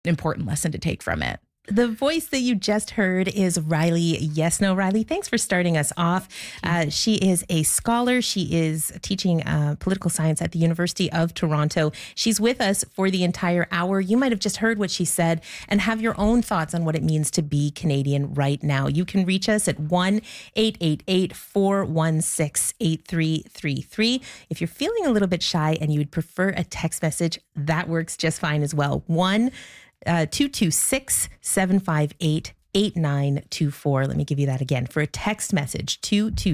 important lesson to take from it. The voice that you just heard is Riley Yesno. Riley, thanks for starting us off. She is a scholar. She is teaching political science at the University of Toronto. She's with us for the entire hour. You might have just heard what she said and have your own thoughts on what it means to be Canadian right now. You can reach us at 1-888-416-8333. If you're feeling a little bit shy and you would prefer a text message, that works just fine as well. 226-758-8924. Let me give you that again. For a text message,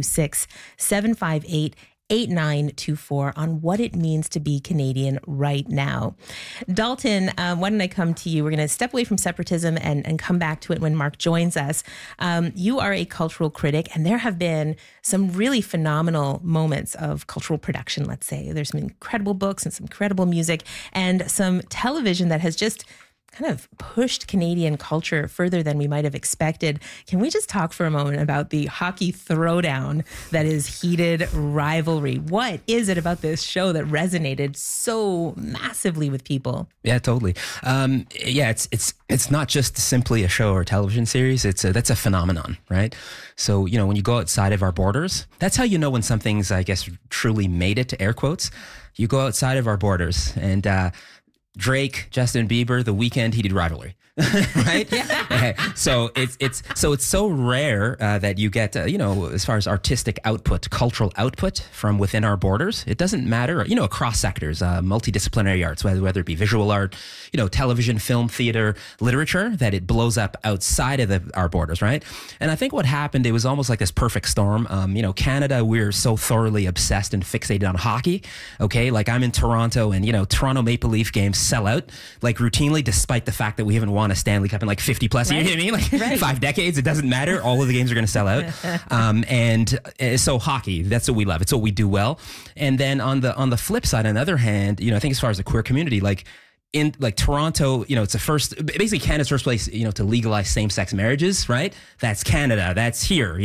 226-758-8924 on what it means to be Canadian right now. Dalton, why don't I come to you? We're going to step away from separatism and come back to it when Mark joins us. You are a cultural critic, and there have been some really phenomenal moments of cultural production, let's say. There's some incredible books and some incredible music and some television that has just kind of pushed Canadian culture further than we might have expected. Can we just talk for a moment about the hockey throwdown that is heated rivalry? What is it about this show that resonated so massively with people? Yeah, totally. It's not just simply a show or a television series. That's a phenomenon, right? So, when you go outside of our borders, that's how you know when something's, I guess, truly made it, to air quotes. You go outside of our borders and, Drake, Justin Bieber, The Weeknd, heated rivalry, right? Yeah. So it's so rare that you get as far as artistic output, cultural output from within our borders. It doesn't matter, across sectors, multidisciplinary arts, whether it be visual art, television, film, theater, literature, that it blows up outside of our borders, right? And I think what happened, it was almost like this perfect storm. Canada, we're so thoroughly obsessed and fixated on hockey. Okay, like I'm in Toronto, and Toronto Maple Leaf games sell out like routinely, despite the fact that we haven't won a Stanley Cup in like 50 plus years. You know what I mean? Like 5 decades, it doesn't matter. All of the games are going to sell out. So hockey, that's what we love. It's what we do well. And then on the flip side, on the other hand, I think as far as the queer community, in Toronto, it's basically Canada's first place, to legalize same-sex marriages, right? That's Canada. That's here,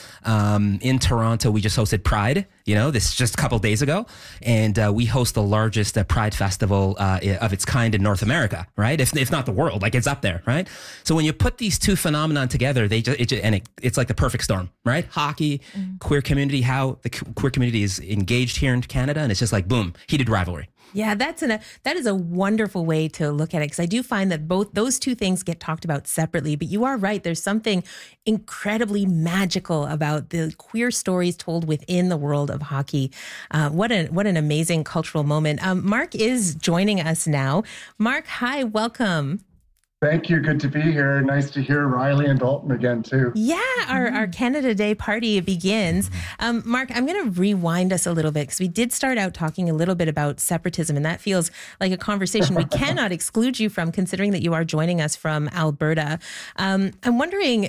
in Toronto, we just hosted Pride, this just a couple days ago. And we host the largest Pride festival of its kind in North America, right? If not the world, it's up there, right? So when you put these two phenomenon together, it's like the perfect storm, right? Hockey, queer community, how the queer community is engaged here in Canada. And it's just like, boom, heated rivalry. Yeah, that is a wonderful way to look at it, because I do find that both those two things get talked about separately. But you are right. There's something incredibly magical about the queer stories told within the world of hockey. What an amazing cultural moment. Mark is joining us now. Mark, hi, welcome. Thank you. Good to be here. Nice to hear Riley and Dalton again, too. Yeah, our Canada Day party begins. Mark, I'm going to rewind us a little bit, because we did start out talking a little bit about separatism, and that feels like a conversation we cannot exclude you from, considering that you are joining us from Alberta. I'm wondering,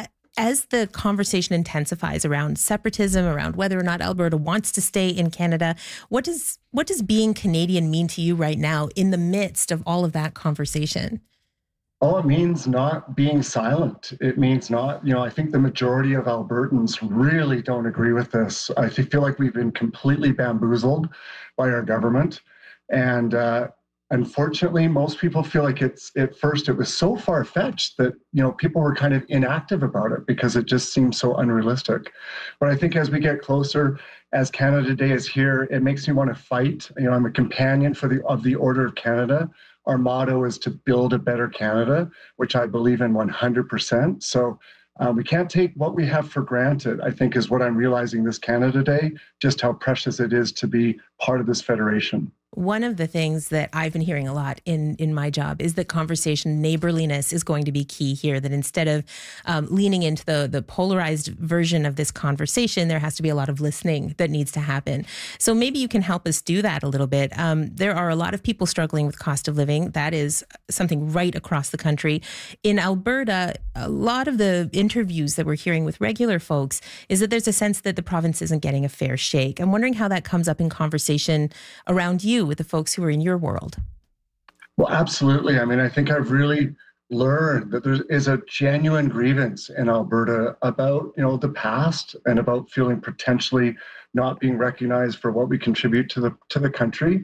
as the conversation intensifies around separatism, around whether or not Alberta wants to stay in Canada, what does being Canadian mean to you right now in the midst of all of that conversation? Oh, it means not being silent. It means not, I think the majority of Albertans really don't agree with this. I feel like we've been completely bamboozled by our government. And unfortunately, most people feel like at first it was so far-fetched that, people were kind of inactive about it because it just seems so unrealistic. But I think as we get closer, as Canada Day is here, it makes me want to fight. I'm a companion of the Order of Canada. Our motto is to build a better Canada, which I believe in 100%. So we can't take what we have for granted, I think, is what I'm realizing this Canada Day, just how precious it is to be part of this federation. One of the things that I've been hearing a lot in my job is that conversation neighborliness is going to be key here, that instead of leaning into the polarized version of this conversation, there has to be a lot of listening that needs to happen. So maybe you can help us do that a little bit. There are a lot of people struggling with cost of living. That is something right across the country. In Alberta, a lot of the interviews that we're hearing with regular folks is that there's a sense that the province isn't getting a fair shake. I'm wondering how that comes up in conversation around you with the folks who are in your world. Well, absolutely. I think I've really learned that there is a genuine grievance in Alberta about, the past and about feeling potentially not being recognized for what we contribute to the country.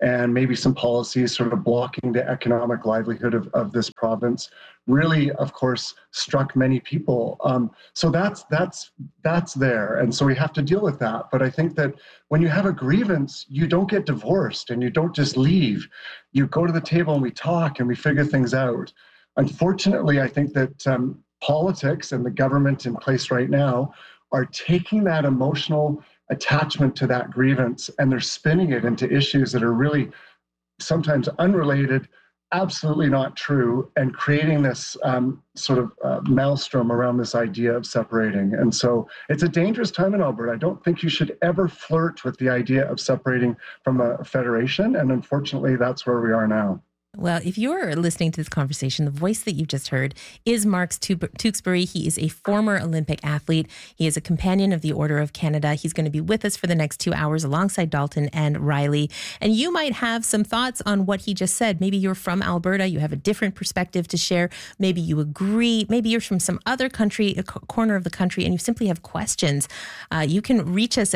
and maybe some policies sort of blocking the economic livelihood of this province really, of course, struck many people. So that's there. And so we have to deal with that. But I think that when you have a grievance, you don't get divorced and you don't just leave. You go to the table and we talk and we figure things out. Unfortunately, I think that politics and the government in place right now are taking that emotional attachment to that grievance and they're spinning it into issues that are really sometimes unrelated, absolutely not true, and creating this sort of maelstrom around this idea of separating. And so it's a dangerous time in Alberta. I don't think you should ever flirt with the idea of separating from a federation. And unfortunately, that's where we are now. Well, if you're listening to this conversation, the voice that you've just heard is Mark Tewksbury. He is a former Olympic athlete. He is a companion of the Order of Canada. He's going to be with us for the next 2 hours alongside Dalton and Riley. And you might have some thoughts on what he just said. Maybe you're from Alberta. You have a different perspective to share. Maybe you agree. Maybe you're from some other country, a corner of the country, and you simply have questions. You can reach us at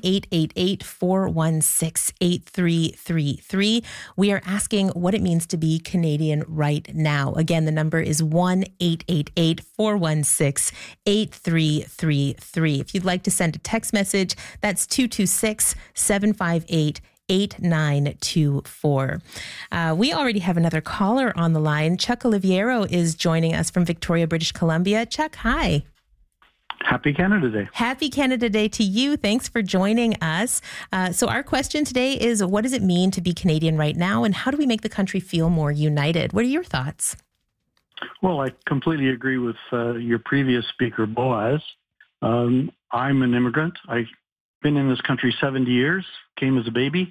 1-888-416-8333. We are asking what it means to be Canadian right now. Again, the number is 1-888-416-8333. If you'd like to send a text message, that's 226-758-8924. We already have another caller on the line. Chuck Oliviero is joining us from Victoria, British Columbia. Chuck, hi. Happy Canada Day. Happy Canada Day to you. Thanks for joining us. So our question today is, what does it mean to be Canadian right now, and how do we make the country feel more united? What are your thoughts? Well, I completely agree with your previous speaker, Boaz. I'm an immigrant. I've been in this country 70 years, came as a baby,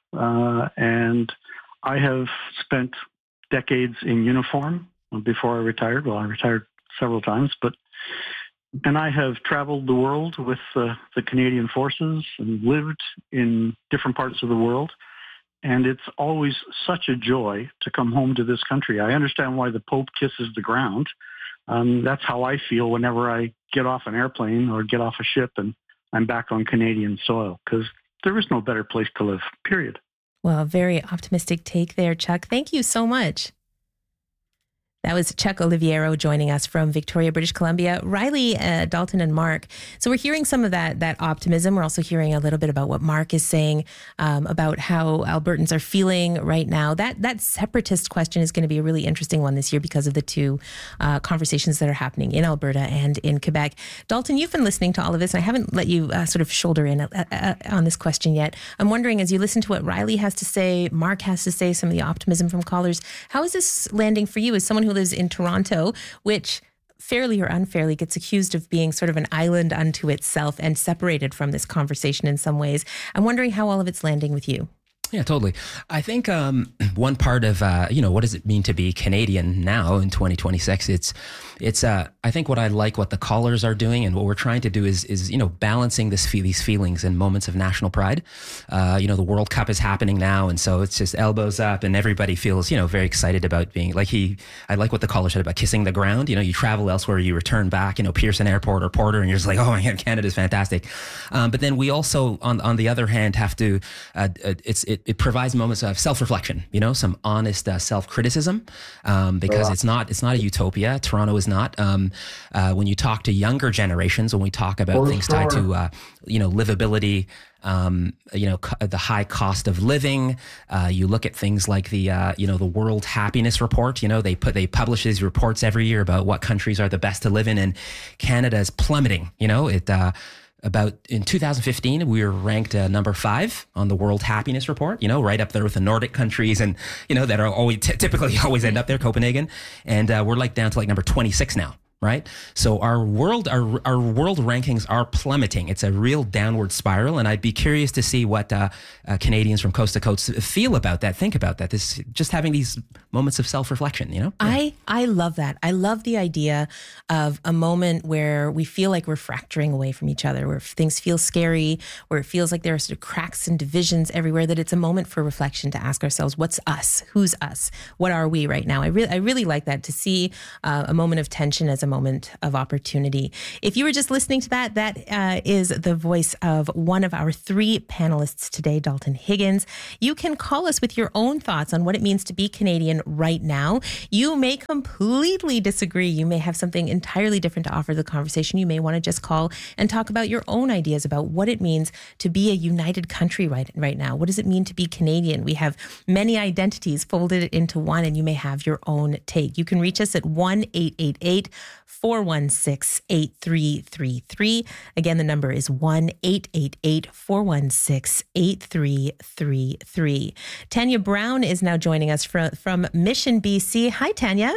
and I have spent decades in uniform before I retired. Well, I retired several times, and I have traveled the world with the Canadian Forces and lived in different parts of the world. And it's always such a joy to come home to this country. I understand why the Pope kisses the ground. That's how I feel whenever I get off an airplane or get off a ship and I'm back on Canadian soil, because there is no better place to live, period. Well, very optimistic take there, Chuck. Thank you so much. That was Chuck Oliviero joining us from Victoria, British Columbia. Riley, Dalton, and Mark. So we're hearing some of that optimism. We're also hearing a little bit about what Mark is saying about how Albertans are feeling right now. That separatist question is going to be a really interesting one this year because of the two conversations that are happening in Alberta and in Quebec. Dalton, you've been listening to all of this, and I haven't let you sort of shoulder in on this question yet. I'm wondering, as you listen to what Riley has to say, Mark has to say, some of the optimism from callers, how is this landing for you as someone who lives in Toronto, which fairly or unfairly gets accused of being sort of an island unto itself and separated from this conversation in some ways? I'm wondering how all of it's landing with you. Yeah, totally. I think one part of, what does it mean to be Canadian now in 2026? It's I think what I like what the callers are doing and what we're trying to do is balancing these feelings and moments of national pride. The World Cup is happening now. And so it's just elbows up and everybody feels, very excited about being I like what the caller said about kissing the ground. You travel elsewhere, you return back, Pearson Airport or Porter, and you're just like, oh my God, Canada's fantastic. But then we also, on the other hand, have to, it provides moments of self-reflection, some honest self-criticism, because it's not a utopia. Toronto is not. When you talk to younger generations, when we talk about things tied to, livability, the high cost of living, you look at things like the World Happiness Report. They publish these reports every year about what countries are the best to live in, and Canada is plummeting. In 2015, we were ranked number 5 on the World Happiness Report, right up there with the Nordic countries and, that are always typically always end up there, Copenhagen. And we're down to number 26 now. Right. So our world rankings are plummeting. It's a real downward spiral. And I'd be curious to see what Canadians from coast to coast feel about that, think about that. This just having these moments of self-reflection, Yeah. I love that. I love the idea of a moment where we feel like we're fracturing away from each other, where things feel scary, where it feels like there are sort of cracks and divisions everywhere, that it's a moment for reflection to ask ourselves, what's us? Who's us? What are we right now? I really like that, to see a moment of tension as a a moment of opportunity. If you were just listening to that, that is the voice of one of our 3 panelists today, Dalton Higgins. You can call us with your own thoughts on what it means to be Canadian right now. You may completely disagree. You may have something entirely different to offer the conversation. You may want to just call and talk about your own ideas about what it means to be a united country right now. What does it mean to be Canadian? We have many identities folded into one, and you may have your own take. You can reach us at 1-888-416-8333. Again, the number is 1-888-416-8333. Tanya Brown is now joining us from Mission, BC. Hi, Tanya.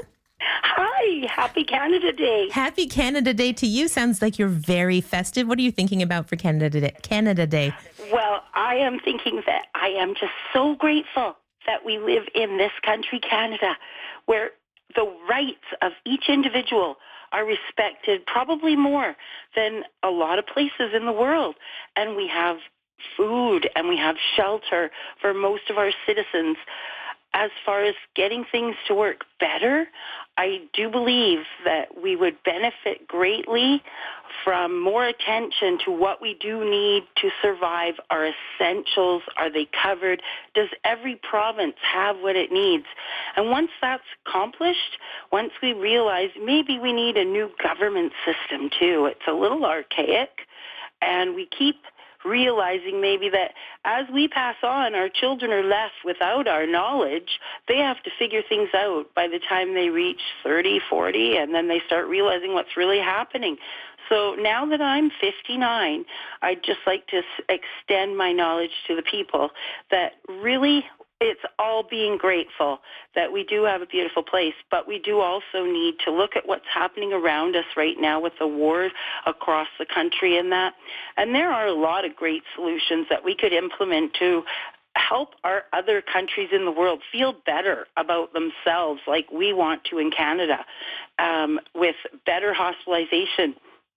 Hi, happy Canada Day. Happy Canada Day to you. Sounds like you're very festive. What are you thinking about for Canada Day? Well, I am thinking that I am just so grateful that we live in this country, Canada, where the rights of each individual are respected probably more than a lot of places in the world. And we have food and we have shelter for most of our citizens. As far as getting things to work better, I do believe that we would benefit greatly from more attention to what we do need to survive. Our essentials, are they covered? Does every province have what it needs? And once that's accomplished, once we realize maybe we need a new government system too, it's a little archaic, and we keep realizing maybe that as we pass on, our children are left without our knowledge. They have to figure things out by the time they reach 30, 40, and then they start realizing what's really happening. So now that I'm 59, I'd just like to extend my knowledge to the people that really it's all being grateful that we do have a beautiful place, but we do also need to look at what's happening around us right now with the wars across the country and that. And there are a lot of great solutions that we could implement to help our other countries in the world feel better about themselves like we want to in Canada, with better hospitalization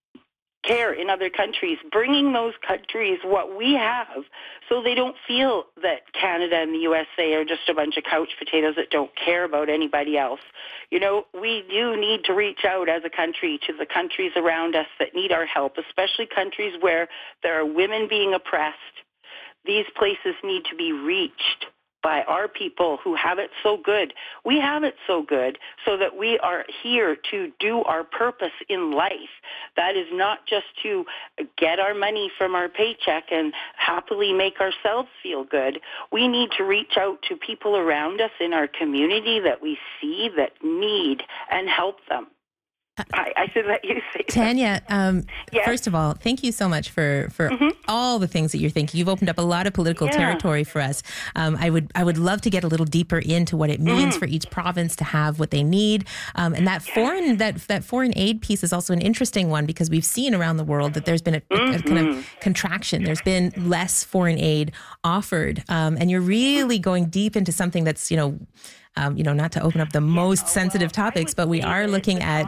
care in other countries, bringing those countries what we have so they don't feel that Canada and the USA are just a bunch of couch potatoes that don't care about anybody else. You know, we do need to reach out as a country to the countries around us that need our help, especially countries where there are women being oppressed. These places need to be reached by our people who have it so good. We have it so good so that we are here to do our purpose in life. That is not just to get our money from our paycheck and happily make ourselves feel good. We need to reach out to people around us in our community that we see that need and help them. I should let you say Tanya, yes. First of all, thank you so much for all the things that you're thinking. You've opened up a lot of political territory for us. I would love to get a little deeper into what it means for each province to have what they need. And that foreign aid piece is also an interesting one because we've seen around the world that there's been a kind of contraction. There's been less foreign aid offered. And you're really going deep into something that's, not to open up the most sensitive topics, but we are looking at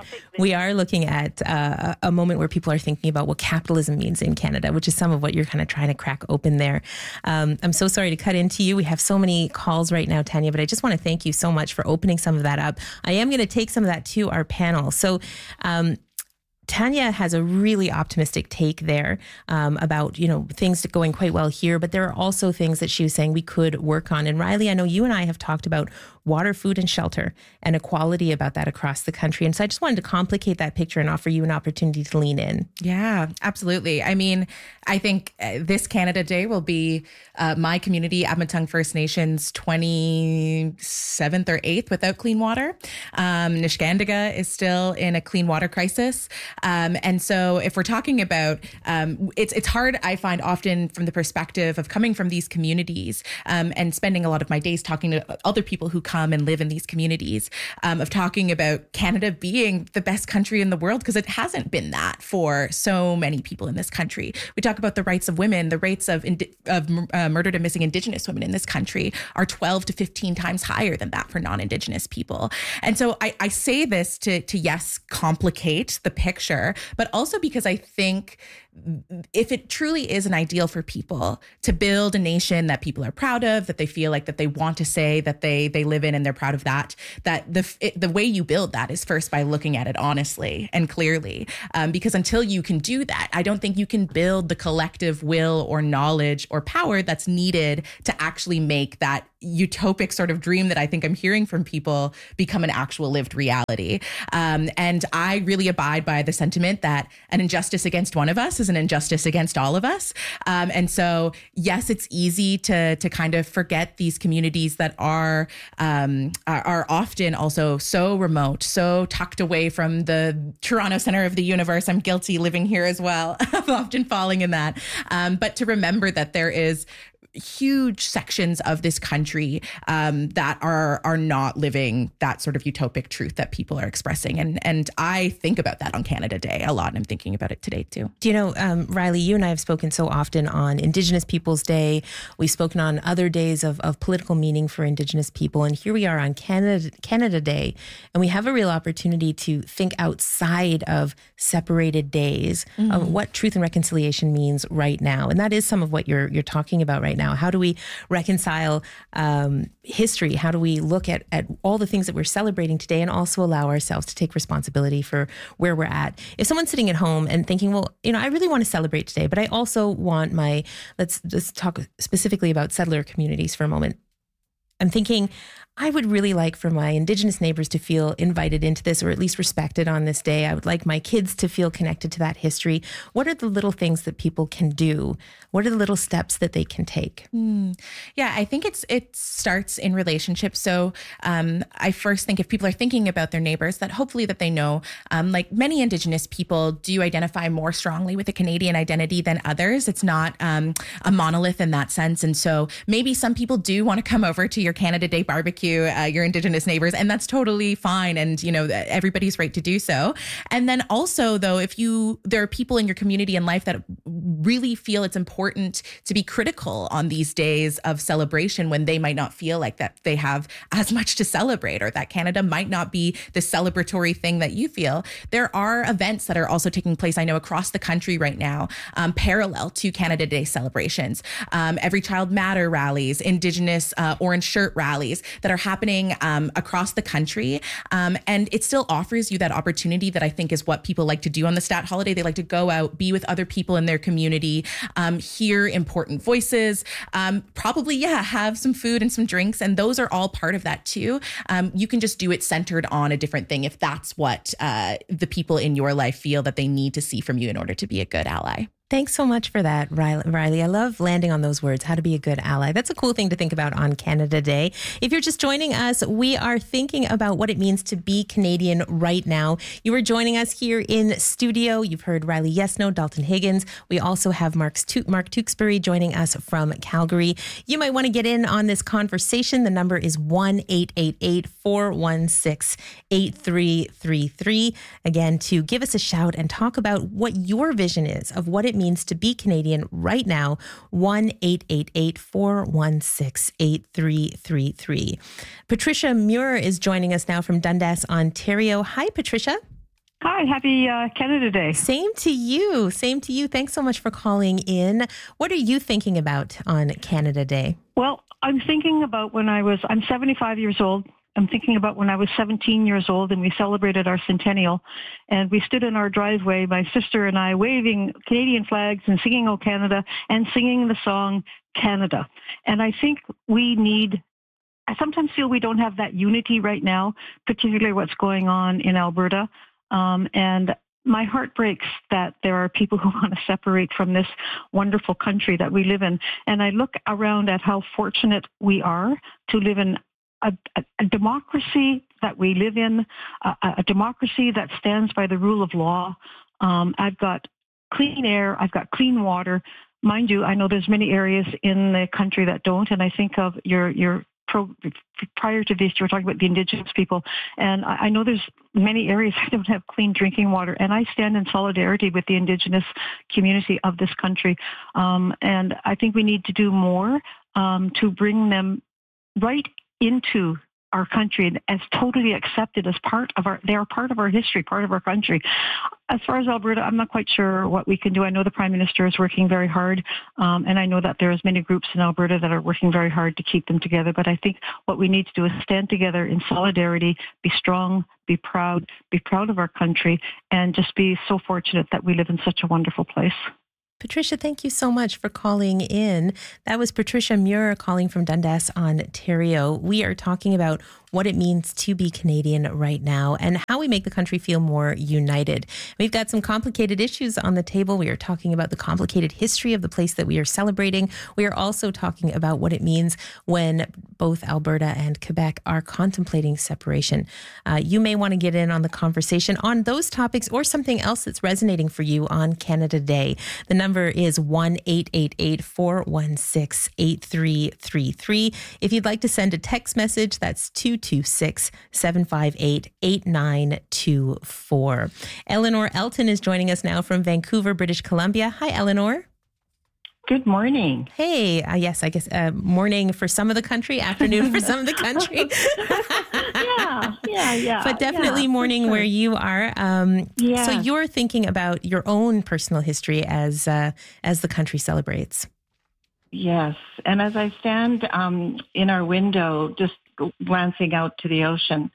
a moment where people are thinking about what capitalism means in Canada, which is some of what you're kind of trying to crack open there. I'm so sorry to cut into you. We have so many calls right now, Tanya, but I just want to thank you so much for opening some of that up. I am going to take some of that to our panel. So, Tanya has a really optimistic take there about, things going quite well here, but there are also things that she was saying we could work on. And Riley, I know you and I have talked about water, food, and shelter and equality about that across the country. And so I just wanted to complicate that picture and offer you an opportunity to lean in. Yeah, absolutely. I mean, I think this Canada Day will be my community, Admatung First Nations, 27th or 8th without clean water. Niskandiga is still in a clean water crisis. And so if we're talking about, it's hard, I find often from the perspective of coming from these communities and spending a lot of my days talking to other people who come and live in these communities, of talking about Canada being the best country in the world, because it hasn't been that for so many people in this country. We talk about the rights of women, the rates of murdered and missing Indigenous women in this country are 12 to 15 times higher than that for non-Indigenous people. And so I say this to yes, complicate the picture, but also because I think if it truly is an ideal for people to build a nation that people are proud of, that they feel like that they want to say that they live in and they're proud of that the way you build that is first by looking at it honestly and clearly. Because until you can do that, I don't think you can build the collective will or knowledge or power that's needed to actually make that utopic sort of dream that I think I'm hearing from people become an actual lived reality. And I really abide by the sentiment that an injustice against one of us is an injustice against all of us. And so, yes, it's easy to kind of forget these communities that are often also so remote, so tucked away from the Toronto center of the universe. I'm guilty living here as well. I'm often falling in that. But to remember that there is huge sections of this country that are not living that sort of utopic truth that people are expressing. And I think about that on Canada Day a lot, and I'm thinking about it today too. Do you know, Riley, you and I have spoken so often on Indigenous Peoples Day. We've spoken on other days of political meaning for Indigenous people. And here we are on Canada Day, and we have a real opportunity to think outside of separated days of what truth and reconciliation means right now. And that is some of what you're talking about right now. How do we reconcile history? How do we look at all the things that we're celebrating today and also allow ourselves to take responsibility for where we're at? If someone's sitting at home and thinking, well, I really want to celebrate today, but I also want let's talk specifically about settler communities for a moment. I'm thinking, I would really like for my Indigenous neighbors to feel invited into this, or at least respected on this day. I would like my kids to feel connected to that history. What are the little things that people can do? What are the little steps that they can take? Yeah, I think it starts in relationships. So I first think if people are thinking about their neighbors, that hopefully that they know, like many Indigenous people do identify more strongly with a Canadian identity than others. It's not a monolith in that sense. And so maybe some people do want to come over to your Canada Day barbecue, your Indigenous neighbors, and that's totally fine. And, everybody's right to do so. And then also, though, there are people in your community and life that really feel it's important to be critical on these days of celebration when they might not feel like that they have as much to celebrate, or that Canada might not be the celebratory thing that you feel. There are events that are also taking place, I know, across the country right now, parallel to Canada Day celebrations. Every Child Matter rallies, Indigenous orange shirt rallies that are happening across the country. And it still offers you that opportunity that I think is what people like to do on the Stat holiday. They like to go out, be with other people in their community, hear important voices, probably, have some food and some drinks. And those are all part of that too. You can just do it centered on a different thing if that's what the people in your life feel that they need to see from you in order to be a good ally. Thanks so much for that, Riley. I love landing on those words, how to be a good ally. That's a cool thing to think about on Canada Day. If you're just joining us, we are thinking about what it means to be Canadian right now. You are joining us here in studio. You've heard Riley Yesno, Dalton Higgins. We also have Mark Tewksbury joining us from Calgary. You might want to get in on this conversation. The number is 1-888-416-8333. Again, to give us a shout and talk about what your vision is of what it means to be Canadian right now. 1-888-416-8333. Patricia Muir is joining us now from Dundas, Ontario. Hi, Patricia. Hi, happy Canada Day. Same to you. Same to you. Thanks so much for calling in. What are you thinking about on Canada Day? Well, I'm thinking about I'm 75 years old. I'm thinking about when I was 17 years old and we celebrated our centennial, and we stood in our driveway, my sister and I, waving Canadian flags and singing "O Canada" and singing the song Canada. And I think I sometimes feel we don't have that unity right now, particularly what's going on in Alberta. And my heart breaks that there are people who want to separate from this wonderful country that we live in. And I look around at how fortunate we are to live in a democracy that we live in, a democracy that stands by the rule of law. I've got clean air. I've got clean water. Mind you, I know there's many areas in the country that don't. And I think of prior to this, you were talking about the Indigenous people. And I know there's many areas that don't have clean drinking water. And I stand in solidarity with the Indigenous community of this country. And I think we need to do more to bring them right into our country and as totally accepted as they are part of our history, part of our country. As far as Alberta, I'm not quite sure what we can do. I know the Prime Minister is working very hard, and I know that there's many groups in Alberta that are working very hard to keep them together. But I think what we need to do is stand together in solidarity, be strong, be proud of our country, and just be so fortunate that we live in such a wonderful place. Patricia, thank you so much for calling in. That was Patricia Muir calling from Dundas, Ontario. We are talking about what it means to be Canadian right now and how we make the country feel more united. We've got some complicated issues on the table. We are talking about the complicated history of the place that we are celebrating. We are also talking about what it means when both Alberta and Quebec are contemplating separation. You may want to get in on the conversation on those topics or something else that's resonating for you on Canada Day. The number is 1-888-416-8333. If you'd like to send a text message, that's 226-758-8924. Eleanor Elton is joining us now from Vancouver, British Columbia. Hi, Eleanor. Good morning. Hey, yes, I guess morning for some of the country, afternoon for some of the country. Yeah. But definitely morning where you are. So you're thinking about your own personal history as the country celebrates. Yes, and as I stand in our window, just glancing out to the ocean,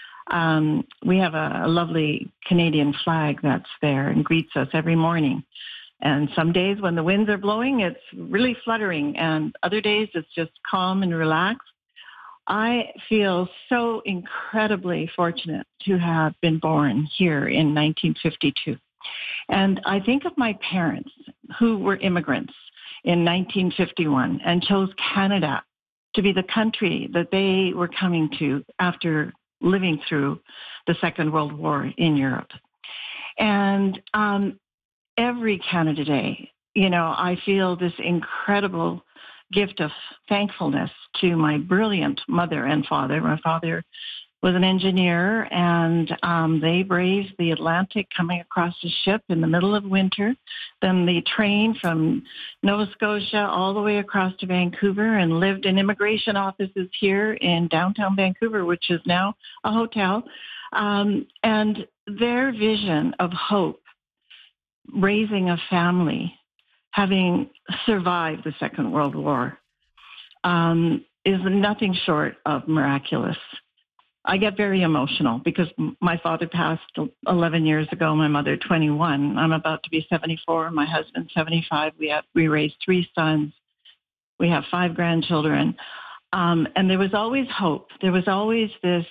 we have a lovely Canadian flag that's there and greets us every morning. And some days when the winds are blowing, it's really fluttering. And other days it's just calm and relaxed. I feel so incredibly fortunate to have been born here in 1952. And I think of my parents who were immigrants in 1951 and chose Canada to be the country that they were coming to after living through the Second World War in Europe. And every Canada Day, I feel this incredible gift of thankfulness to my brilliant mother and father. My father was an engineer, and they braved the Atlantic coming across the ship in the middle of winter, then the train from Nova Scotia all the way across to Vancouver, and lived in immigration offices here in downtown Vancouver, which is now a hotel. And their vision of hope, raising a family, having survived the Second World War, is nothing short of miraculous. I get very emotional because my father passed 11 years ago, my mother 21. I'm about to be 74, my husband 75. We raised 3 sons. We have 5 grandchildren. And there was always hope. There was always this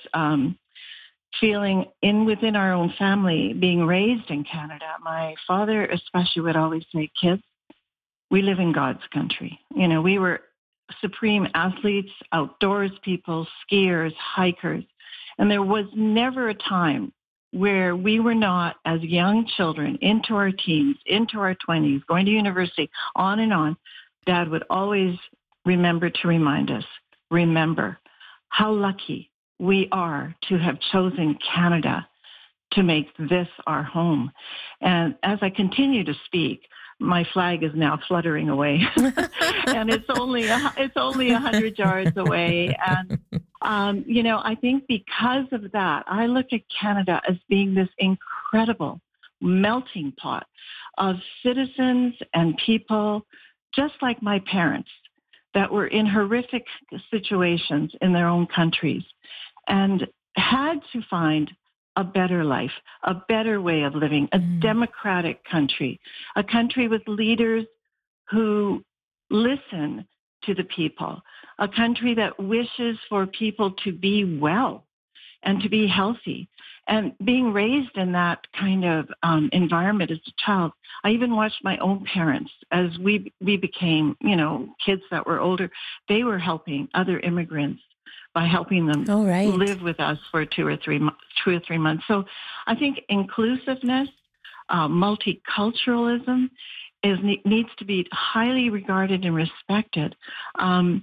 feeling within our own family, being raised in Canada. My father especially would always say, kids, we live in God's country. We were supreme athletes, outdoors people, skiers, hikers. And there was never a time where we were not, as young children, into our teens, into our 20s, going to university, on and on. Dad would always remember to remind us, remember how lucky we are to have chosen Canada to make this our home. And as I continue to speak, my flag is now fluttering away, and it's only 100 yards away. And I think because of that, I look at Canada as being this incredible melting pot of citizens and people, just like my parents, that were in horrific situations in their own countries and had to find a better life, a better way of living, a democratic country, a country with leaders who listen to the people, a country that wishes for people to be well and to be healthy. And being raised in that kind of environment as a child, I even watched my own parents as we became, kids that were older. They were helping other immigrants by helping them live with us for 2 or 3 months. So I think inclusiveness, multiculturalism needs to be highly regarded and respected. From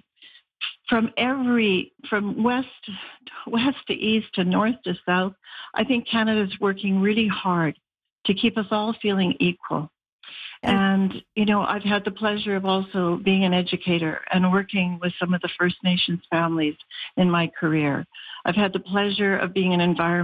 west to east to north to south, I think Canada's working really hard to keep us all feeling equal. And, I've had the pleasure of also being an educator and working with some of the First Nations families in my career. I've had the pleasure of being an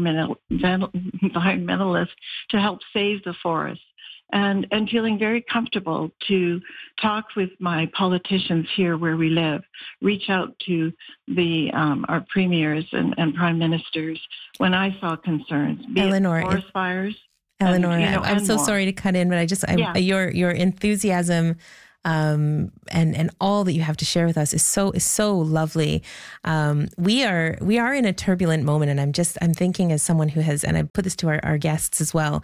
environmentalist to help save the forest. And feeling very comfortable to talk with my politicians here where we live, reach out to our premiers and prime ministers when I saw concerns, be Eleanor, it forest fires. Eleanor, I'm so sorry to cut in, but your enthusiasm and all that you have to share with us is so lovely. We are in a turbulent moment, and I'm thinking as someone who has, and I put this to our guests as well,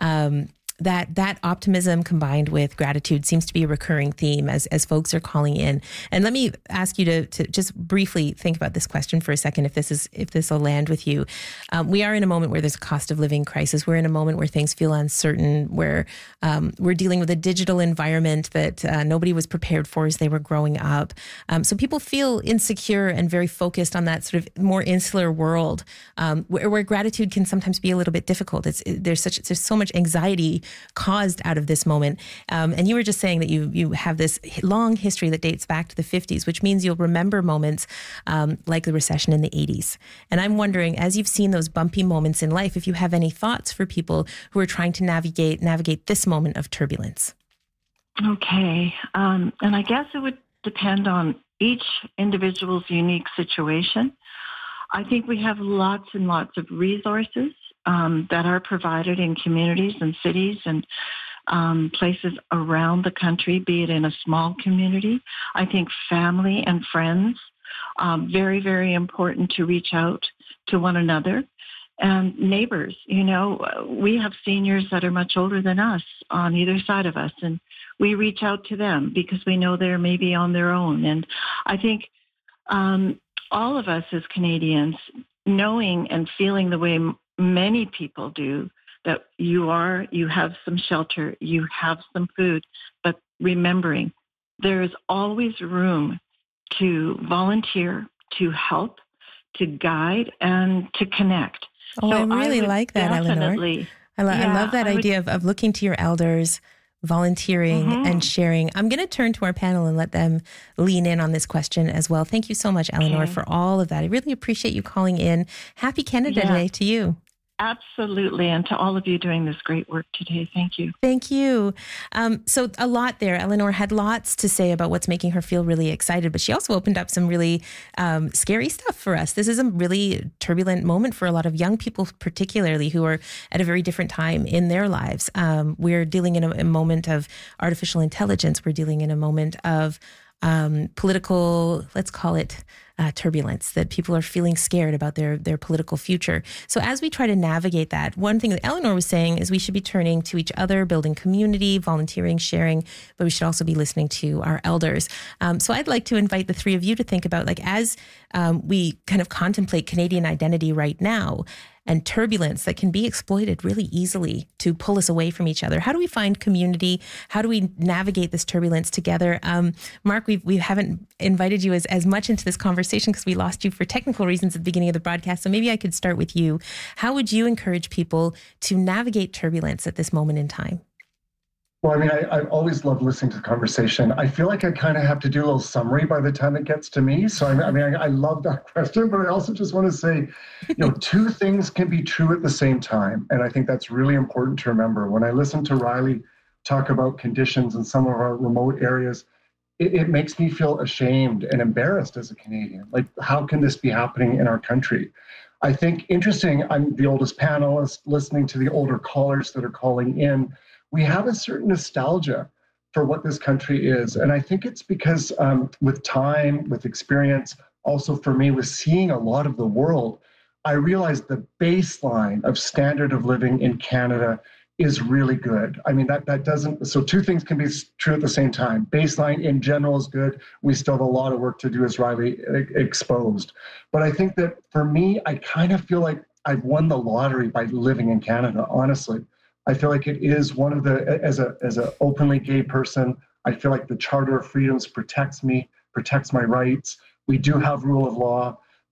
that optimism combined with gratitude seems to be a recurring theme as folks are calling in. And let me ask you to just briefly think about this question for a second, if this will land with you. We are in a moment where there's a cost of living crisis. We're in a moment where things feel uncertain, where we're dealing with a digital environment that nobody was prepared for as they were growing up. So people feel insecure and very focused on that sort of more insular world, where gratitude can sometimes be a little bit difficult. There's so much anxiety caused out of this moment. And you were just saying that you have this long history that dates back to the 50s, which means you'll remember moments like the recession in the 80s. And I'm wondering, as you've seen those bumpy moments in life, if you have any thoughts for people who are trying to navigate this moment of turbulence. Okay. And I guess it would depend on each individual's unique situation. I think we have lots and lots of resources that are provided in communities and cities and places around the country, be it in a small community. I think family and friends, very, very important to reach out to one another. And neighbors, we have seniors that are much older than us on either side of us, and we reach out to them because we know they're maybe on their own. And I think all of us as Canadians, knowing and feeling the way many people do, that you have some shelter, you have some food, but remembering there is always room to volunteer, to help, to guide, and to connect. Oh, so I really like that, Eleanor. I love that idea of looking to your elders, volunteering and sharing. I'm going to turn to our panel and let them lean in on this question as well. Thank you so much, Eleanor, for all of that. I really appreciate you calling in. Happy Canada Day to you. Absolutely. And to all of you doing this great work today. Thank you. Thank you. So a lot there. Eleanor had lots to say about what's making her feel really excited, but she also opened up some really scary stuff for us. This is a really turbulent moment for a lot of young people, particularly who are at a very different time in their lives. We're dealing in a moment of artificial intelligence. We're dealing in a moment of political, let's call it turbulence, that people are feeling scared about their political future. So as we try to navigate that, one thing that Eleanor was saying is we should be turning to each other, building community, volunteering, sharing, but we should also be listening to our elders. So I'd like to invite the three of you to think about, as we kind of contemplate Canadian identity right now, and turbulence that can be exploited really easily to pull us away from each other. How do we find community? How do we navigate this turbulence together? Mark, we haven't invited you as much into this conversation because we lost you for technical reasons at the beginning of the broadcast. So maybe I could start with you. How would you encourage people to navigate turbulence at this moment in time? Well, I always love listening to the conversation. I feel like I kind of have to do a little summary by the time it gets to me. So, I love that question, but I also just want to say, two things can be true at the same time. And I think that's really important to remember. When I listen to Riley talk about conditions in some of our remote areas, it makes me feel ashamed and embarrassed as a Canadian. Like, how can this be happening in our country? I think interesting, I'm the oldest panelist, listening to the older callers that are calling in. We have a certain nostalgia for what this country is. And I think it's because with time, with experience, also for me, with seeing a lot of the world, I realized the baseline of standard of living in Canada is really good. That doesn't, so two things can be true at the same time. Baseline in general is good. We still have a lot of work to do, as Riley exposed. But I think that for me, I kind of feel like I've won the lottery by living in Canada, honestly. I feel like it is one of the, as a openly gay person, I feel like the Charter of Freedoms protects me, protects my rights. We do have rule of law.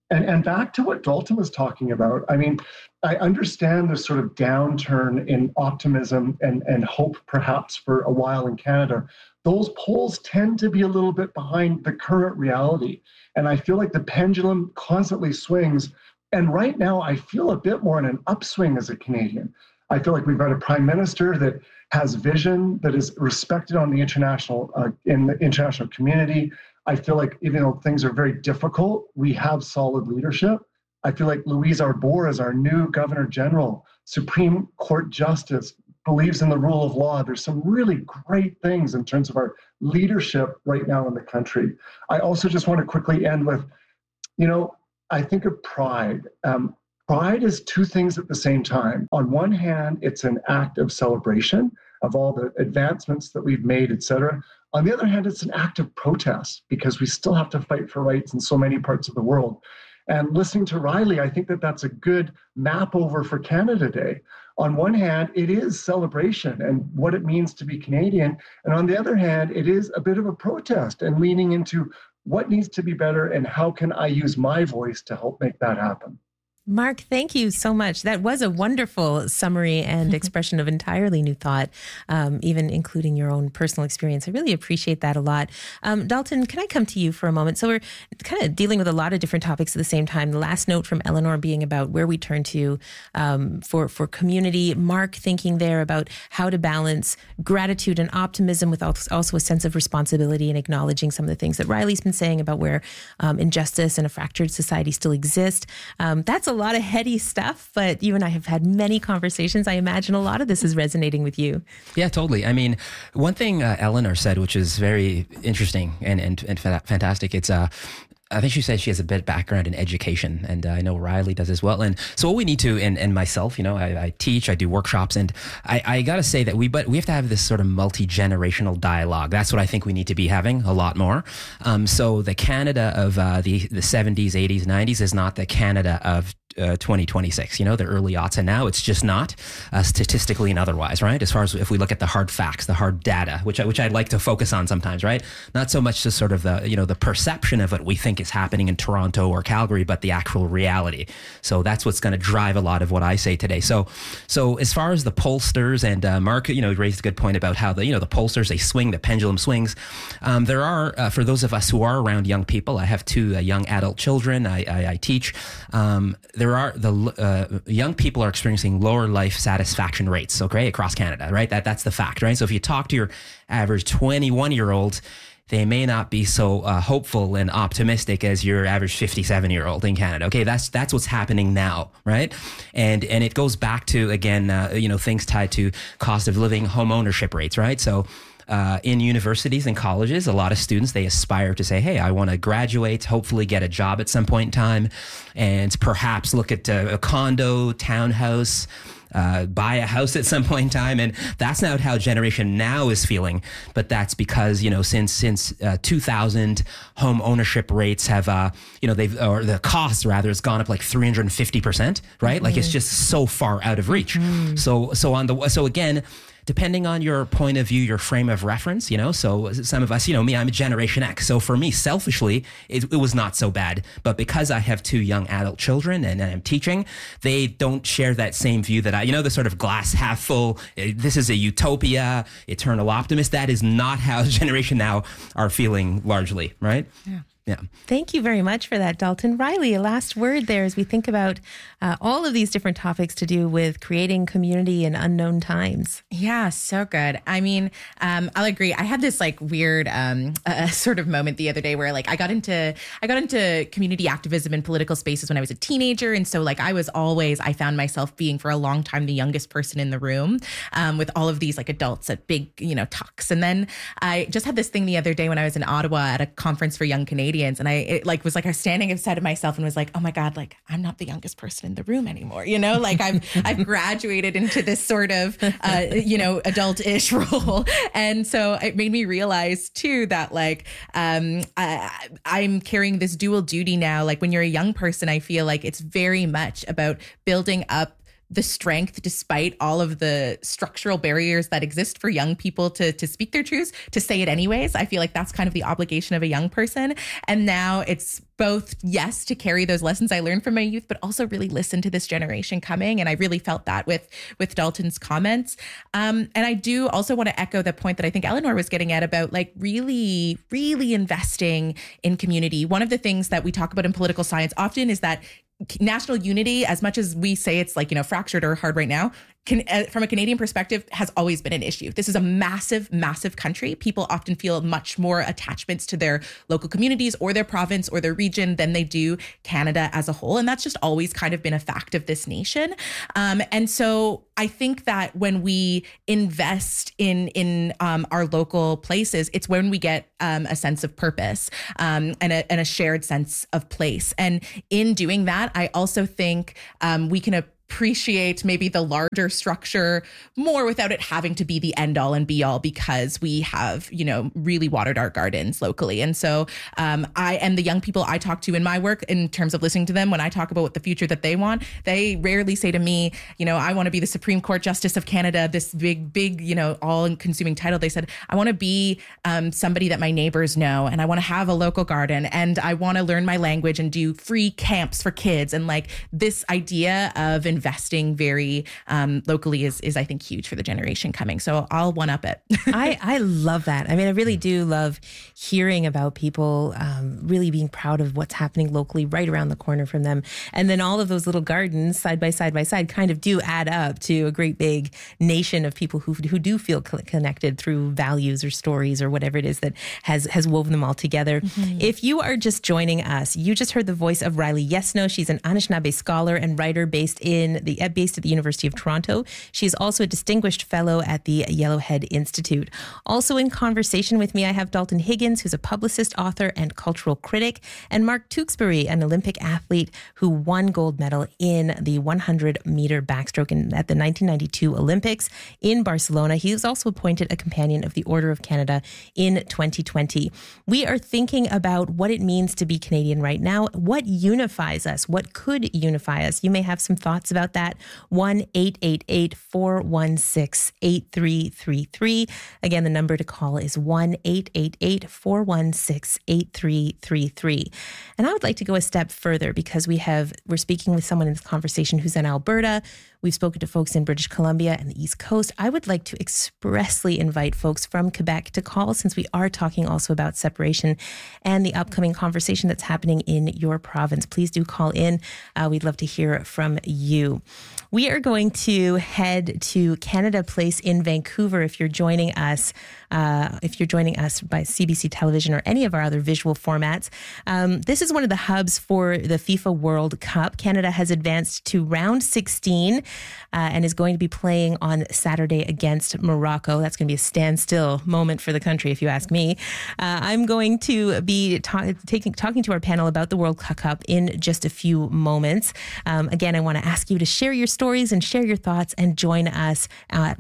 And back to what Dalton was talking about, I mean, I understand the sort of downturn in optimism and hope perhaps for a while in Canada. Those polls tend to be a little bit behind the current reality. And I feel like the pendulum constantly swings. And right now, I feel a bit more in an upswing as a Canadian. I feel like we've got a prime minister that has vision, that is respected on the international in the international community. I feel like even though things are very difficult, we have solid leadership. I feel like Louise Arbour is our new Governor General, Supreme Court Justice, believes in the rule of law. There's some really great things in terms of our leadership right now in the country. I also just want to quickly end with, I think of pride. Pride is two things at the same time. On one hand, it's an act of celebration of all the advancements that we've made, et cetera. On the other hand, it's an act of protest because we still have to fight for rights in so many parts of the world. And listening to Riley, I think that that's a good map over for Canada Day. On one hand, it is celebration and what it means to be Canadian. And on the other hand, it is a bit of a protest and leaning into what needs to be better and how can I use my voice to help make that happen. Mark, thank you so much. That was a wonderful summary and expression of entirely new thought, even including your own personal experience. I really appreciate that a lot. Dalton, can I come to you for a moment? So we're kind of dealing with a lot of different topics at the same time. The last note from Eleanor being about where we turn to for community. Mark thinking there about how to balance gratitude and optimism with also a sense of responsibility and acknowledging some of the things that Riley's been saying about where injustice and a fractured society still exist. That's a lot of heady stuff, but you and I have had many conversations. I imagine a lot of this is resonating with you. Yeah, totally. I mean, one thing Eleanor said, which is very interesting and fantastic, it's I think she said she has a bit of background in education, and I know Riley does as well. And so what we need to, and myself, I teach, I do workshops, and I got to say that we have to have this sort of multi-generational dialogue. That's what I think we need to be having a lot more. So the Canada of the 70s, 80s, 90s is not the Canada of 2026, the early aughts, and now it's just not statistically and otherwise, right? As far as if we look at the hard facts, the hard data, which I'd like to focus on sometimes, right? Not so much just sort of the perception of what we think is happening in Toronto or Calgary, but the actual reality. So that's what's going to drive a lot of what I say today. So as far as the pollsters, and Mark, raised a good point about how the pollsters, they swing, the pendulum swings. There are, for those of us who are around young people, I have two young adult children. I teach. The young people are experiencing lower life satisfaction rates, okay, across Canada, right? That's the fact, right? So if you talk to your average 21-year-old, they may not be so hopeful and optimistic as your average 57-year-old in Canada. Okay, that's what's happening now, right? And it goes back to, again, things tied to cost of living, home ownership rates, right? So in universities and colleges, a lot of students, they aspire to say, hey, I want to graduate, hopefully get a job at some point in time, and perhaps look at a condo, townhouse, buy a house at some point in time. And that's not how Generation Now is feeling. But that's because, since 2000, home ownership rates have, the cost rather has gone up like 350%, right? Mm-hmm. Like it's just so far out of reach. Mm-hmm. So again, depending on your point of view, your frame of reference, so some of us, me, I'm a Generation X. So for me, selfishly, it was not so bad. But because I have two young adult children and I'm teaching, they don't share that same view that the sort of glass half full, this is a utopia, eternal optimist. That is not how Generation Now are feeling largely, right? Yeah. Yeah. Thank you very much for that, Dalton. Riley, a last word there as we think about all of these different topics to do with creating community in unknown times. Yeah, so good. I mean, I'll agree. I had this weird sort of moment the other day where I got into community activism in political spaces when I was a teenager. And so I found myself being for a long time the youngest person in the room with all of these adults at big, talks. And then I just had this thing the other day when I was in Ottawa at a conference for young Canadians. And I was standing outside of myself and was like, oh my God, I'm not the youngest person in the room anymore. I've graduated into this sort of, adult-ish role. And so it made me realize too that I'm carrying this dual duty now. When you're a young person, I feel like it's very much about building up the strength, despite all of the structural barriers that exist for young people to speak their truths, to say it anyways. I feel like that's kind of the obligation of a young person. And now it's both, yes, to carry those lessons I learned from my youth, but also really listen to this generation coming. And I really felt that with Dalton's comments. And I do also want to echo the point that I think Eleanor was getting at about like really, really investing in community. One of the things that we talk about in political science often is that national unity, as much as we say it's like, fractured or hard right now, from a Canadian perspective, has always been an issue. This is a massive, massive country. People often feel much more attachments to their local communities or their province or their region than they do Canada as a whole. And that's just always kind of been a fact of this nation. And so I think that when we invest in our local places, it's when we get a sense of purpose and a shared sense of place. And in doing that, I also think we can appreciate maybe the larger structure more without it having to be the end all and be all, because we have, really watered our gardens locally. And so and the young people I talk to in my work, in terms of listening to them, when I talk about what the future that they want, they rarely say to me, I want to be the Supreme Court Justice of Canada, this big, all-consuming title. They said, I want to be somebody that my neighbors know, and I want to have a local garden, and I want to learn my language and do free camps for kids. And like this idea of investing very locally is I think huge for the generation coming. So I'll one up it. I love that. I mean, I really do love hearing about people really being proud of what's happening locally right around the corner from them. And then all of those little gardens side by side kind of do add up to a great big nation of people who do feel connected through values or stories or whatever it is that has woven them all together. Mm-hmm. If you are just joining us, you just heard the voice of Riley Yesno. She's an Anishinaabe scholar and writer based at the University of Toronto. She is also a distinguished fellow at the Yellowhead Institute. Also in conversation with me, I have Dalton Higgins, who's a publicist, author, and cultural critic, and Mark Tewksbury, an Olympic athlete who won gold medal in the 100-meter backstroke at the 1992 Olympics in Barcelona. He was also appointed a Companion of the Order of Canada in 2020. We are thinking about what it means to be Canadian right now, what unifies us, what could unify us. You may have some thoughts about that. 1-888-416-8333. Again, the number to call is 1-888-416-8333. And I would like to go a step further, because we're speaking with someone in this conversation who's in Alberta. We've spoken to folks in British Columbia and the East Coast. I would like to expressly invite folks from Quebec to call, since we are talking also about separation and the upcoming conversation that's happening in your province. Please do call in. We'd love to hear from you. We are going to head to Canada Place in Vancouver. If you're joining us by CBC Television or any of our other visual formats, this is one of the hubs for the FIFA World Cup. Canada has advanced to round 16 and is going to be playing on Saturday against Morocco. That's going to be a standstill moment for the country, if you ask me. I'm going to be talking to our panel about the World Cup in just a few moments. Again, I want to ask you to share your stories and share your thoughts and join us at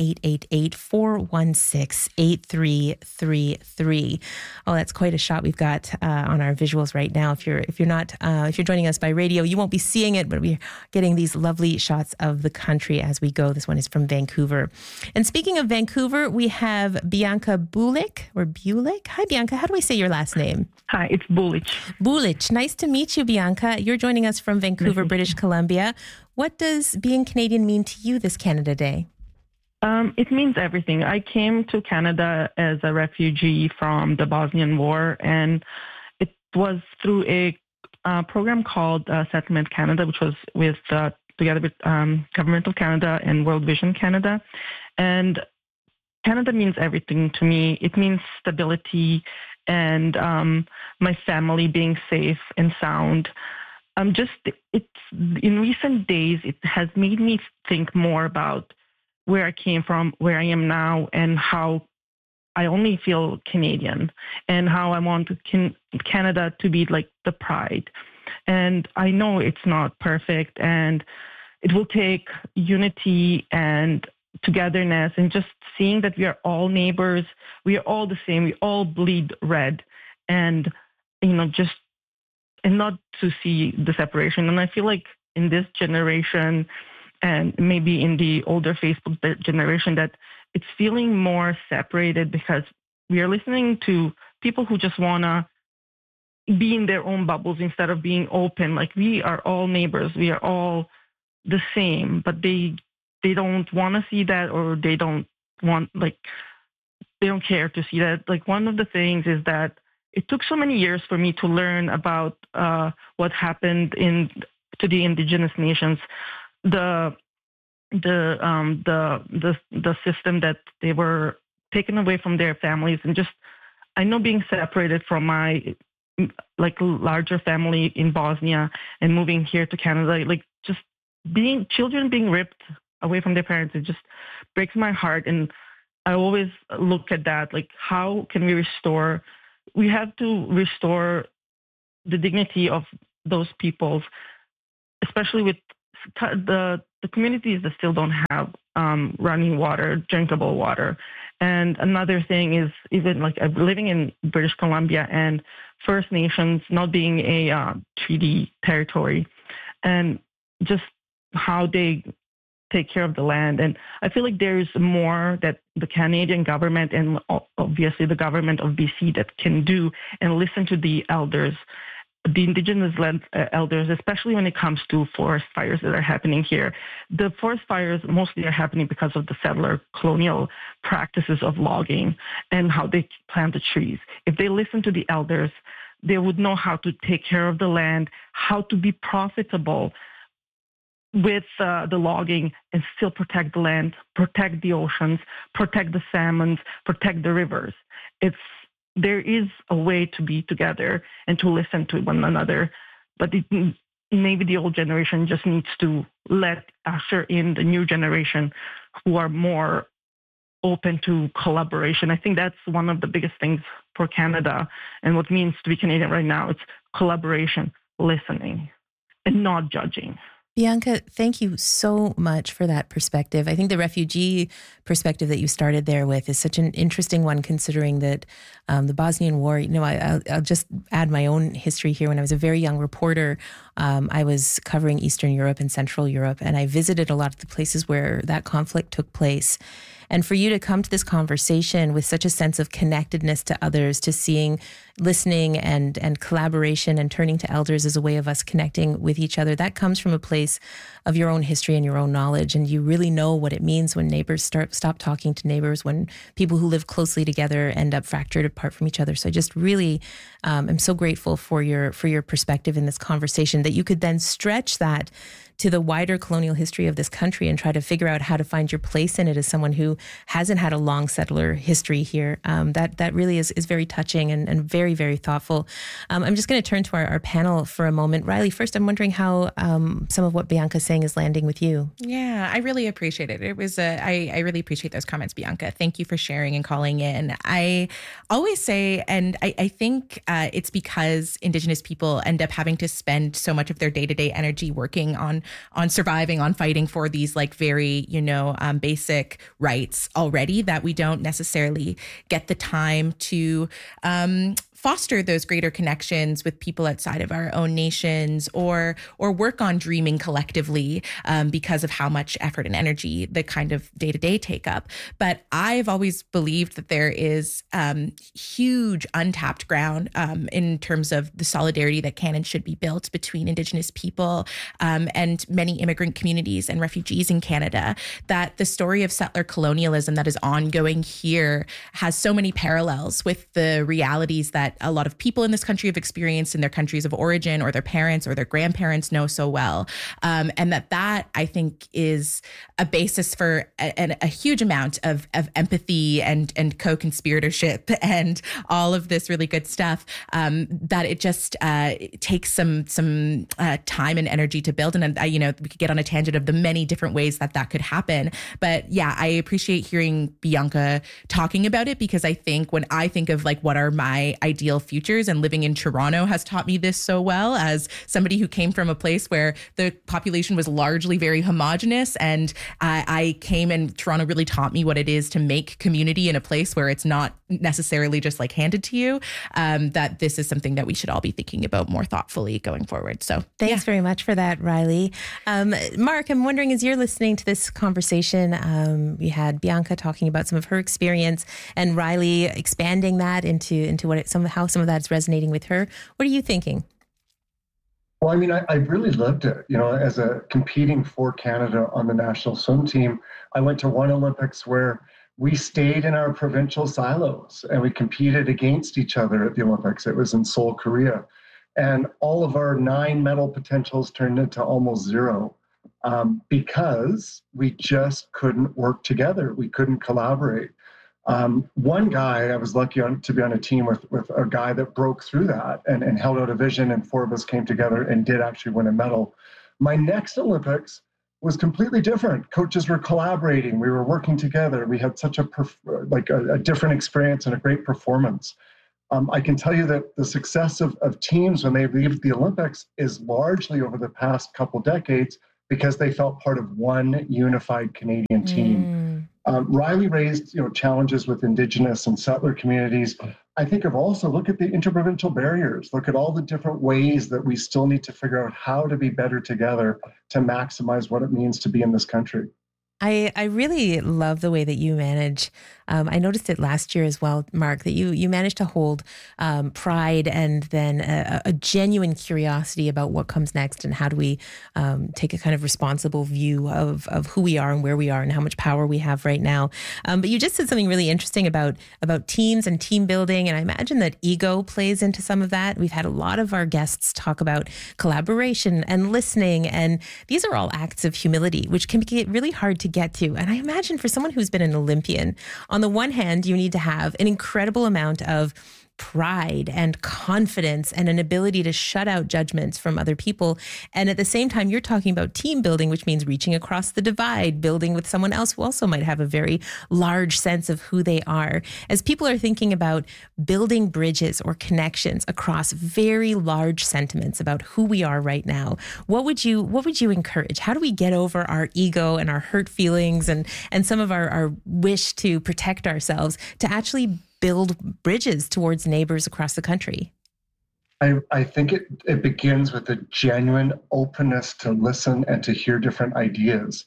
1-888-416-8333. Oh, that's quite a shot we've got on our visuals right now. If you're joining us by radio, you won't be seeing it, but we're getting these lovely shots of the country as we go. This one is from Vancouver. And speaking of Vancouver, we have Bianca Bulik. Hi, Bianca. How do I say your last name? Hi, it's Bulich. Bulich. Nice to meet you, Bianca. You're joining us from Vancouver, British Columbia. What does being Canadian mean to you this Canada Day? It means everything. I came to Canada as a refugee from the Bosnian War, and it was through a program called Settlement Canada, which was together with Government of Canada and World Vision Canada. And Canada means everything to me. It means stability and my family being safe and sound. It's in recent days, it has made me think more about where I came from, where I am now, and how I only feel Canadian, and how I want Canada to be like the pride. And I know it's not perfect, and it will take unity and togetherness, and just seeing that we are all neighbors, we are all the same, we all bleed red, and and not to see the separation. And I feel like in this generation, and maybe in the older Facebook generation, that it's feeling more separated because we are listening to people who just want to be in their own bubbles instead of being open. Like, we are all neighbors. We are all the same, but they don't want to see that, or they don't care to see that. Like, one of the things is that it took so many years for me to learn about what happened to the indigenous nations, the system that they were taken away from their families, and just, I know, being separated from my larger family in Bosnia and moving here to Canada, just children being ripped away from their parents, it just breaks my heart. And I always look at that, how can we restore? We have to restore the dignity of those peoples, especially with the communities that still don't have running water, drinkable water. And another thing is, even living in British Columbia and First Nations not being a treaty territory, and just how they take care of the land. And I feel like there's more that the Canadian government and obviously the government of BC that can do, and listen to the elders, the Indigenous land elders, especially when it comes to forest fires that are happening here. The forest fires mostly are happening because of the settler colonial practices of logging and how they plant the trees. If they listen to the elders, they would know how to take care of the land, how to be profitable with the logging and still protect the land, protect the oceans, protect the salmons, protect the rivers. There is a way to be together and to listen to one another, but maybe the old generation just needs to usher in the new generation who are more open to collaboration. I think that's one of the biggest things for Canada and what it means to be Canadian right now. It's collaboration, listening, and not judging. Bianca, thank you so much for that perspective. I think the refugee perspective that you started there with is such an interesting one, considering that the Bosnian War, I'll just add my own history here. When I was a very young reporter, I was covering Eastern Europe and Central Europe, and I visited a lot of the places where that conflict took place. And for you to come to this conversation with such a sense of connectedness to others, to seeing, listening and collaboration and turning to elders as a way of us connecting with each other, that comes from a place of your own history and your own knowledge. And you really know what it means when neighbors stop talking to neighbors, when people who live closely together end up fractured apart from each other. So I just really am so grateful for your perspective in this conversation, that you could then stretch that to the wider colonial history of this country and try to figure out how to find your place in it as someone who hasn't had a long settler history here. That really is very touching and very, very thoughtful. I'm just going to turn to our panel for a moment. Riley, first, I'm wondering how some of what Bianca's saying is landing with you. Yeah, I really appreciate it. It was I really appreciate those comments, Bianca. Thank you for sharing and calling in. I always say, and I think it's because Indigenous people end up having to spend so much of their day-to-day energy working on surviving, on fighting for these very, basic rights already, that we don't necessarily get the time to foster those greater connections with people outside of our own nations, or work on dreaming collectively because of how much effort and energy the kind of day-to-day take up. But I've always believed that there is huge untapped ground in terms of the solidarity that can and should be built between Indigenous people and many immigrant communities and refugees in Canada, that the story of settler colonialism that is ongoing here has so many parallels with the realities that a lot of people in this country have experienced in their countries of origin, or their parents or their grandparents know so well. And that I think is a basis for a huge amount of empathy and co-conspiratorship and all of this really good stuff that it just takes some time and energy to build. And we could get on a tangent of the many different ways that could happen. But yeah, I appreciate hearing Bianca talking about it, because I think when I think of what are my ideal futures, and living in Toronto has taught me this so well, as somebody who came from a place where the population was largely very homogenous, and I came, and Toronto really taught me what it is to make community in a place where it's not necessarily just handed to you, that this is something that we should all be thinking about more thoughtfully going forward. So thanks very much for that, Riley. Mark, I'm wondering, as you're listening to this conversation, we had Bianca talking about some of her experience and Riley expanding that into what how some of that's resonating with her. What are you thinking? Well, I mean, I really lived it, as a competing for Canada on the national swim team. I went to one Olympics where we stayed in our provincial silos and we competed against each other at the Olympics. It was in Seoul, Korea. And all of our 9 medal potentials turned into almost 0 because we just couldn't work together. We couldn't collaborate. One guy, I was lucky to be on a team with a guy that broke through that and held out a vision, and 4 of us came together and did actually win a medal. My next Olympics was completely different. Coaches were collaborating. We were working together. We had such a different experience and a great performance. I can tell you that the success of teams when they leave the Olympics is largely over the past couple decades because they felt part of one unified Canadian team. Riley raised challenges with Indigenous and settler communities. I think of also look at the interprovincial barriers, look at all the different ways that we still need to figure out how to be better together to maximize what it means to be in this country. I really love the way that you manage. I noticed it last year as well, Mark, that you managed to hold pride and then a genuine curiosity about what comes next and how do we take a kind of responsible view of who we are and where we are and how much power we have right now. But you just said something really interesting about teams and team building. And I imagine that ego plays into some of that. We've had a lot of our guests talk about collaboration and listening. And these are all acts of humility, which can get really hard to get to. And I imagine for someone who's been an Olympian, on the one hand, you need to have an incredible amount of pride and confidence and an ability to shut out judgments from other people. And at the same time, you're talking about team building, which means reaching across the divide, building with someone else who also might have a very large sense of who they are. As people are thinking about building bridges or connections across very large sentiments about who we are right now, what would you encourage? How do we get over our ego and our hurt feelings and some of our wish to protect ourselves to actually build bridges towards neighbors across the country? I think it begins with a genuine openness to listen and to hear different ideas.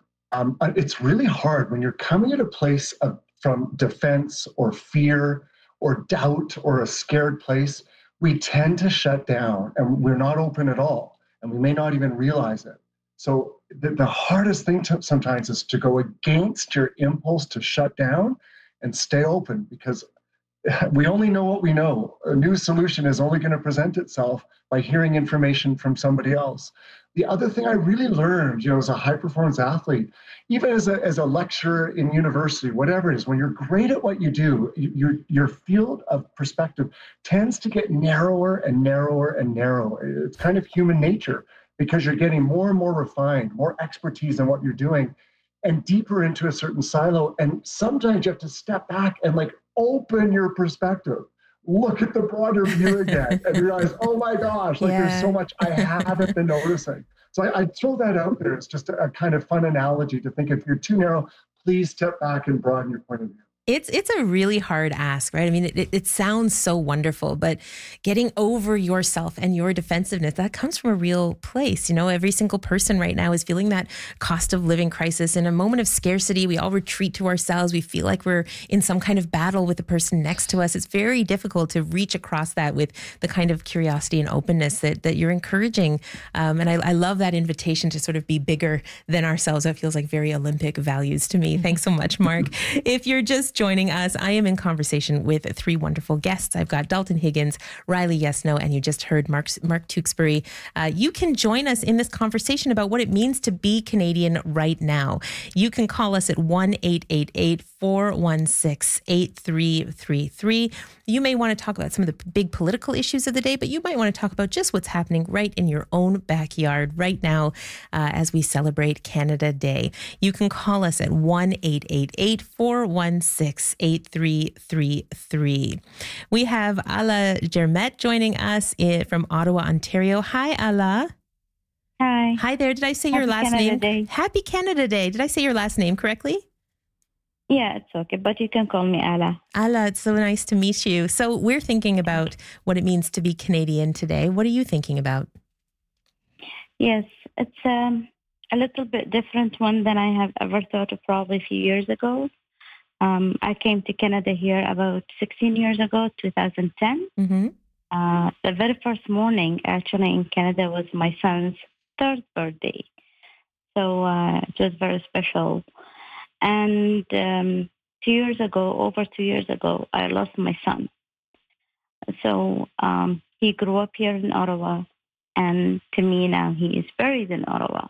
It's really hard when you're coming at a place from defense or fear or doubt or a scared place. We tend to shut down and we're not open at all, and we may not even realize it. So the hardest thing sometimes is to go against your impulse to shut down and stay open, because we only know what we know. A new solution is only going to present itself by hearing information from somebody else. The other thing I really learned, as a high-performance athlete, even as a lecturer in university, whatever it is, when you're great at what you do, your field of perspective tends to get narrower and narrower and narrower. It's kind of human nature because you're getting more and more refined, more expertise in what you're doing, and deeper into a certain silo. And sometimes you have to step back and open your perspective, look at the broader view again and realize, oh my gosh, there's so much I haven't been noticing. So I throw that out there. It's just a kind of fun analogy to think if you're too narrow, please step back and broaden your point of view. It's a really hard ask, right? I mean, it sounds so wonderful, but getting over yourself and your defensiveness, that comes from a real place. Every single person right now is feeling that cost of living crisis. In a moment of scarcity, we all retreat to ourselves. We feel like we're in some kind of battle with the person next to us. It's very difficult to reach across that with the kind of curiosity and openness that you're encouraging. And I love that invitation to sort of be bigger than ourselves. That feels like very Olympic values to me. Thanks so much, Mark. If you're just joining us, I am in conversation with 3 wonderful guests. I've got Dalton Higgins, Riley Yesno, and you just heard Mark Tewksbury. You can join us in this conversation about what it means to be Canadian right now. You can call us at 1-888-416-8333. You may want to talk about some of the big political issues of the day, but you might want to talk about just what's happening right in your own backyard right now as we celebrate Canada Day. You can call us at 1-888-416-8333. We have Ala Germet joining us from Ottawa, Ontario. Hi, Ala. Hi. Hi there. Did I say your last Canada name? Day. Happy Canada Day. Did I say your last name correctly? Yeah, it's okay, but you can call me Ala. Ala, it's so nice to meet you. So we're thinking about what it means to be Canadian today. What are you thinking about? Yes, it's a little bit different one than I have ever thought of probably a few years ago. I came to Canada here about 16 years ago, 2010. Mm-hmm. The very first morning, actually, in Canada was my son's third birthday. So it was very special. And 2 years ago, over 2 years ago, I lost my son. So he grew up here in Ottawa, and to me now he is buried in Ottawa.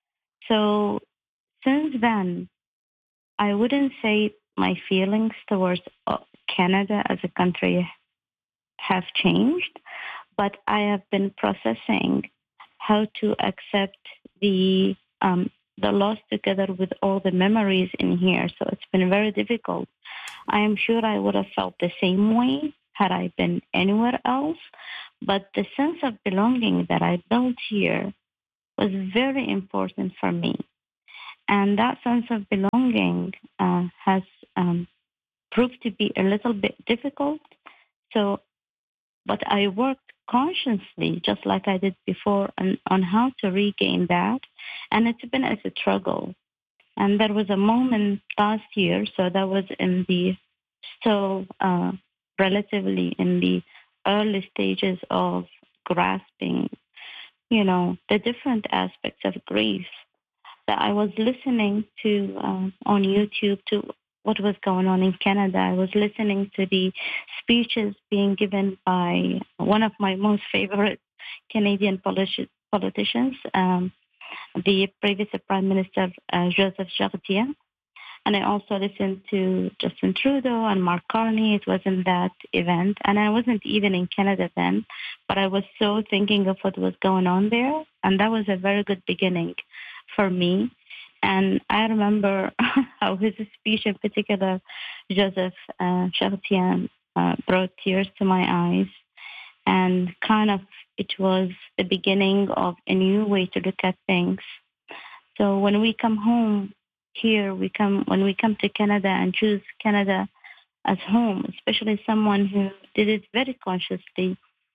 So since then, I wouldn't say my feelings towards Canada as a country have changed, but I have been processing how to accept the loss together with all the memories in here. So it's been very difficult. I am sure I would have felt the same way had I been anywhere else, but the sense of belonging that I built here was very important for me. And that sense of belonging has proved to be a little bit difficult. So, but I worked consciously, just like I did before, on how to regain that. And it's been a struggle. And there was a moment last year, so that was in the still relatively in the early stages of grasping, the different aspects of grief, that I was listening to on YouTube to what was going on in Canada. I was listening to the speeches being given by one of my most favorite Canadian politicians, the previous Prime Minister Joseph Chartier. And I also listened to Justin Trudeau and Mark Carney. It was in that event. And I wasn't even in Canada then, but I was so thinking of what was going on there. And that was a very good beginning for me. And I remember how his speech in particular, Joseph Chartier, brought tears to my eyes. And kind of it was the beginning of a new way to look at things. So when we come home here, when we come to Canada and choose Canada as home, especially someone who did it very consciously,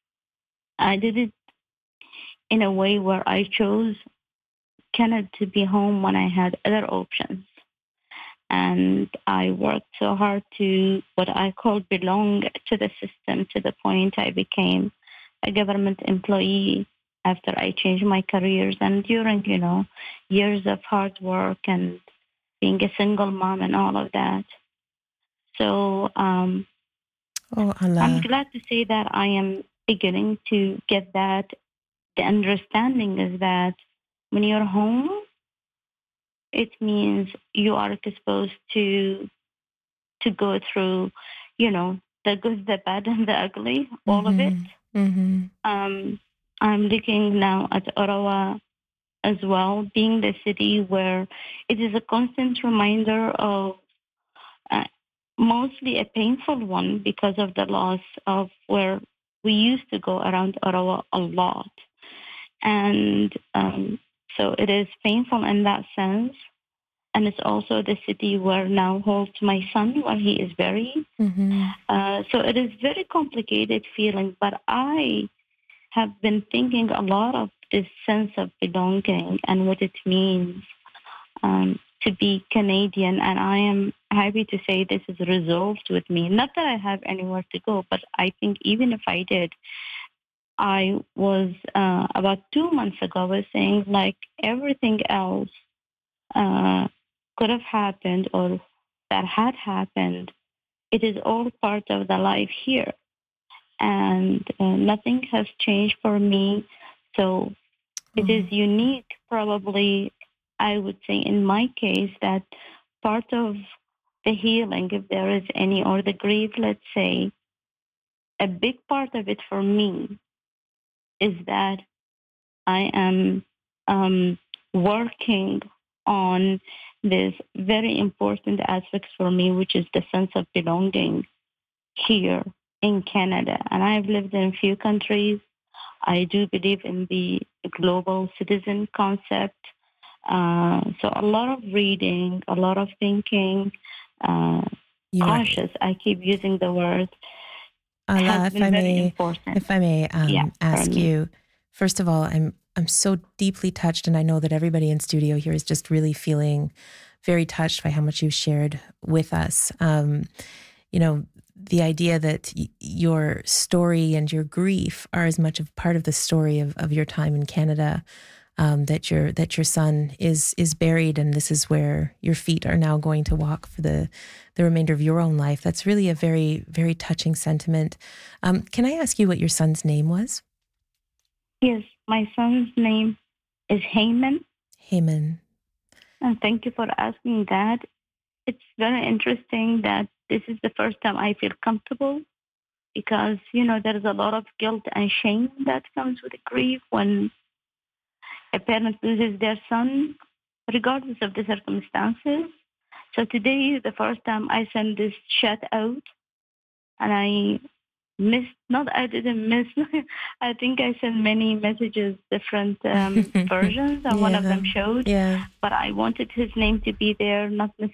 I did it in a way where I chose Canada to be home when I had other options. And I worked so hard to what I call belong to the system, to the point I became a government employee after I changed my careers. And during, years of hard work and being a single mom and all of that. So I'm glad to say that I am beginning to get that. The understanding is that when you're home, it means you are exposed to go through, the good, the bad, and the ugly, all of it. Mm-hmm. I'm looking now at Ottawa as well, being the city where it is a constant reminder of mostly a painful one because of the loss of where we used to go around Ottawa a lot. And so it is painful in that sense. And it's also the city where now holds my son, where he is buried. Mm-hmm. So it is very complicated feeling, but I have been thinking a lot of this sense of belonging and what it means to be Canadian. And I am happy to say this is resolved with me. Not that I have anywhere to go, but I think even if I did, I was about 2 months ago, I was saying like everything else could have happened or that had happened. It is all part of the life here. And nothing has changed for me. So it is unique, probably, I would say in my case, that part of the healing, if there is any, or the grief, let's say, a big part of it for me is that I am working on this very important aspect for me, which is the sense of belonging here in Canada. And I've lived in a few countries. I do believe in the global citizen concept. So a lot of reading, a lot of thinking, cautious. I keep using the word. Ala, if I may ask you, first of all, I'm I'm so deeply touched, and I know that everybody in studio here is just really feeling very touched by how much you've shared with us. The idea that your story and your grief are as much of part of the story of your time in Canada, that your son is buried, and this is where your feet are now going to walk for the remainder of your own life. That's really a very, very touching sentiment. Can I ask you what your son's name was? Yes, my son's name is Heyman. Heyman. And thank you for asking that. It's very interesting that this is the first time I feel comfortable because, there is a lot of guilt and shame that comes with grief when a parent loses their son, regardless of the circumstances. So today is the first time I send this chat out, and I didn't miss. I think I sent many messages, different versions, and one of them showed. Yeah. But I wanted his name to be there, not